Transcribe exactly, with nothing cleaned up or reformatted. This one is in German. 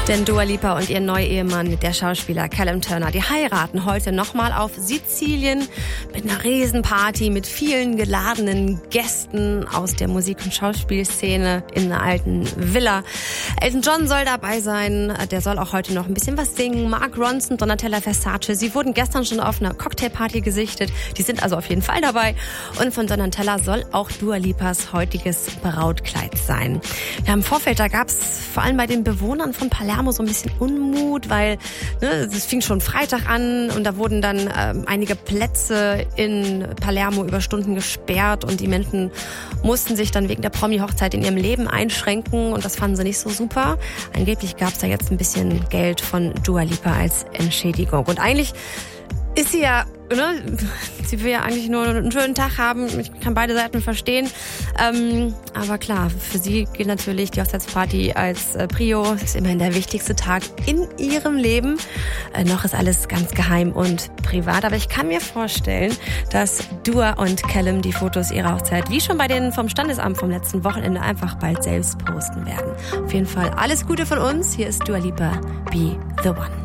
Denn Dua Lipa und ihr Neuehemann, der Schauspieler Callum Turner, die heiraten heute nochmal auf Sizilien mit einer Riesenparty mit vielen geladenen Gästen aus der Musik- und Schauspielszene in einer alten Villa. Elton John soll dabei sein, der soll auch heute noch ein bisschen was singen. Mark Ronson, Donatella Versace, sie wurden gestern schon auf einer Cocktailparty gesichtet, die sind also auf jeden Fall dabei. Und von Donatella soll auch Dua Lipas heutiges Brautkleid sein. Ja, im Vorfeld, da gab es vor allem bei den Bewohnern von Palermo so ein bisschen Unmut, weil ne, es fing schon Freitag an und da wurden dann ähm, einige Plätze in Palermo über Stunden gesperrt und die Menschen mussten sich dann wegen der Promi-Hochzeit in ihrem Leben einschränken und das fanden sie nicht so super. Angeblich gab es da jetzt ein bisschen Geld von Dua Lipa als Entschädigung. Und eigentlich ist sie ja, ne, sie will ja eigentlich nur einen schönen Tag haben. Ich kann beide Seiten verstehen. Ähm, aber klar, für sie gilt natürlich die Hochzeitsparty als äh, Prio. Das ist immerhin der wichtigste Tag in ihrem Leben. Äh, noch ist alles ganz geheim und privat. Aber ich kann mir vorstellen, dass Dua und Callum die Fotos ihrer Hochzeit, wie schon bei denen vom Standesamt vom letzten Wochenende, einfach bald selbst posten werden. Auf jeden Fall alles Gute von uns. Hier ist Dua Lipa, Be The One.